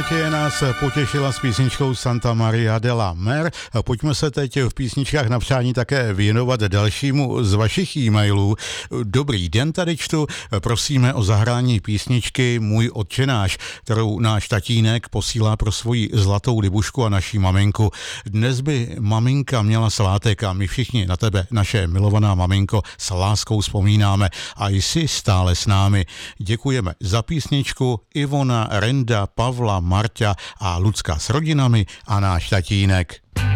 Naděje nás potěšila s písničkou Santa Maria de la Mer. Pojďme se teď v písničkách na přání také věnovat dalšímu z vašich e-mailů. Dobrý den, tady čtu. Prosíme o zahrání písničky Můj otčenáš, kterou náš tatínek posílá pro svoji zlatou libušku a naší maminku. Dnes by maminka měla svátek a my všichni na tebe, naše milovaná maminko, s láskou vzpomínáme a jsi stále s námi. Děkujeme za písničku Ivona, Renda, Pavla, Marťa a Lucka s rodinami a náš tatínek.